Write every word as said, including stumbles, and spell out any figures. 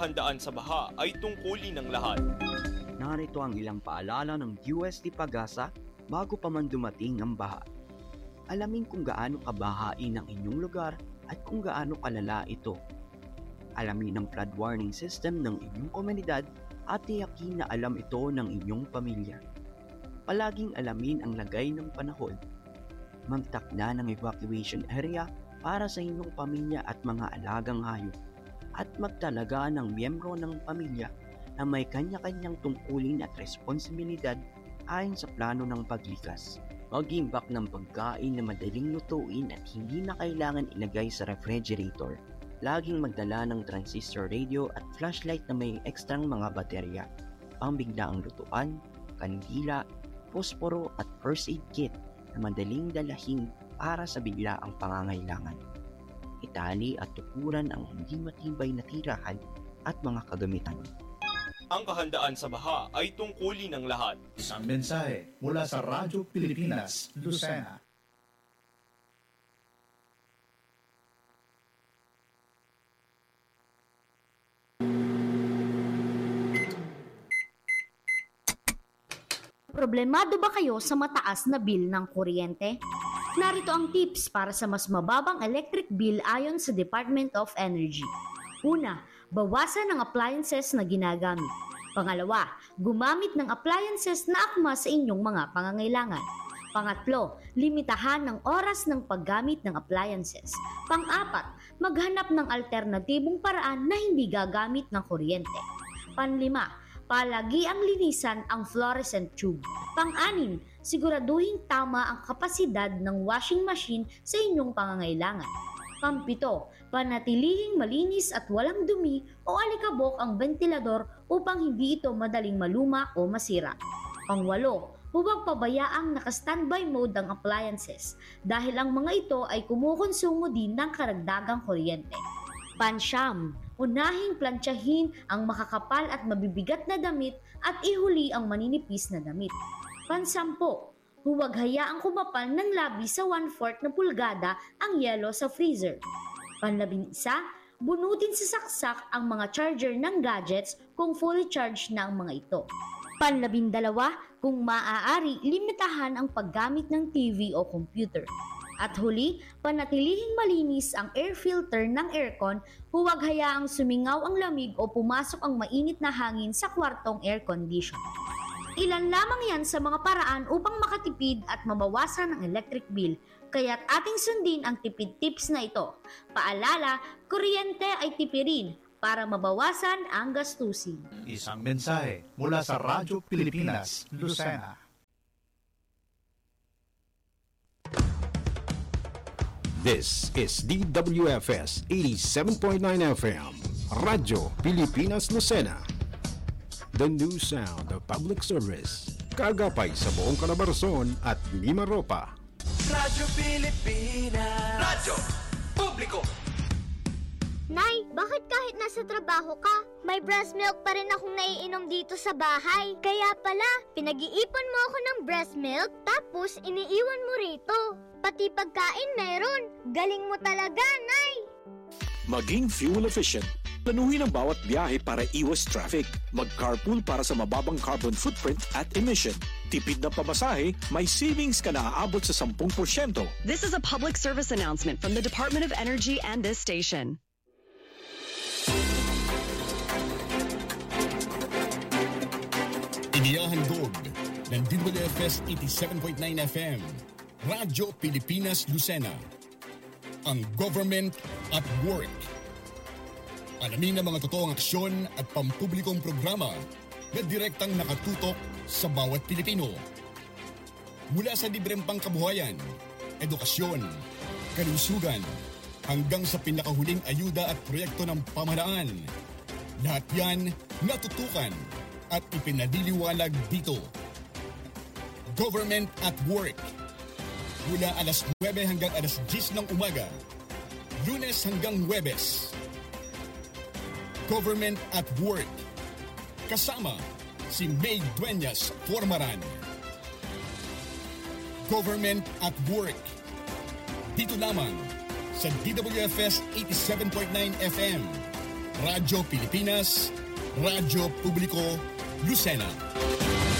kahandaan sa baha ay tungkulin ng lahat. Narito ang ilang paalala ng U S T Pagasa bago pa man dumating ang baha. Alamin kung gaano kabahain ang inyong lugar at kung gaano kalala ito. Alamin ang flood warning system ng inyong komunidad at tiyakin na alam ito ng inyong pamilya. Palaging alamin ang lagay ng panahon. Magtakda ng evacuation area para sa inyong pamilya at mga alagang hayop. At magtalaga ng miyembro ng pamilya na may kanya-kanyang tungkulin at responsibilidad ayon sa plano ng paglikas. Mag-imbak ng pagkain na madaling lutuin at hindi na kailangan ilagay sa refrigerator. Laging magdala ng transistor radio at flashlight na may ekstrang mga baterya, pambiglaang lutuan, kandila, posporo at first aid kit na madaling dalahin para sa biglaang pangangailangan. Itali at tukuran ang hindi matibay na tirahan at mga kagamitan. Ang kahandaan sa baha ay tungkulin ng lahat. Isang mensahe mula sa Radyo Pilipinas, Lucena. Problemado ba kayo sa mataas na bill ng kuryente? Narito ang tips para sa mas mababang electric bill ayon sa Department of Energy. Una, bawasan ang appliances na ginagamit. Pangalawa, gumamit ng appliances na akma sa inyong mga pangangailangan. Pangatlo, limitahan ang oras ng paggamit ng appliances. Pang-apat, maghanap ng alternatibong paraan na hindi gagamit ng kuryente. Panlima, palagi ang linisan ang fluorescent tube. Pang-anim, siguraduhin tama ang kapasidad ng washing machine sa inyong pangangailangan. Pampito, panatilihing malinis at walang dumi o alikabok ang ventilador upang hindi ito madaling maluma o masira. Pangwalo, huwag pabayaang naka-standby mode ang appliances dahil ang mga ito ay kumukonsumo din ng karagdagang kuryente. Pansyam, unahing plantsahin ang makakapal at mabibigat na damit at ihuli ang maninipis na damit. Pansampo, huwag hayaang kumapal ng labis sa one-fourth na pulgada ang yelo sa freezer. Panlabing isa, bunutin sa saksak ang mga charger ng gadgets kung fully charged na ang mga ito. Panlabindalawa, kung maaari, limitahan ang paggamit ng T V o computer. At huli, panatilihing malinis ang air filter ng aircon, huwag hayaang sumingaw ang lamig o pumasok ang mainit na hangin sa kwartong air condition. Ilan lamang yan sa mga paraan upang makatipid at mabawasan ang electric bill, kaya't ating sundin ang tipid tips na ito. Paalala, kuryente ay tipirin para mabawasan ang gastusin. Isang mensahe mula sa Radyo Pilipinas, Lucena. This is D W F S eighty-seven point nine F M, Radyo Pilipinas, Lucena. The new sound of public service. Kagapay sa buong Calabarzon at Mimaropa. Radyo Pilipinas. Radyo Publiko. Nay, bakit kahit nasa trabaho ka, may breast milk pa rin akong naiinom dito sa bahay? Kaya pala, pinag-iipon mo ako ng breast milk, tapos iniiwan mo rito. Pati pagkain meron. Galing mo talaga, Nay! Maging fuel efficient. Planuhin ang bawat biyahe para iwas traffic. Mag-carpool para sa mababang carbon footprint at emission. Tipid na pamasahe, may savings ka na aabot sa ten percent. This is a public service announcement from the Department of Energy and this station. Inihahandog ng D W F S eighty-seven point nine F M, Radyo Pilipinas, Lucena. Ang Government at Work. Alamin ang mga totoong aksyon at pampublikong programa na direktang nakatutok sa bawat Pilipino. Mula sa libreng pangkabuhayan, edukasyon, kalusugan, hanggang sa pinakahuling ayuda at proyekto ng pamahalaan. Lahat yan natutukan at ipinadiliwanag dito. Government at Work. Mula alas nuwebe hanggang alas diyes ng umaga. Lunes hanggang Huwebes. Government at Work. Kasama si May Dueñas Formaran. Government at Work. Dito lamang sa D W F S eighty-seven point nine F M, Radyo Pilipinas, Radyo Publiko, Lucena.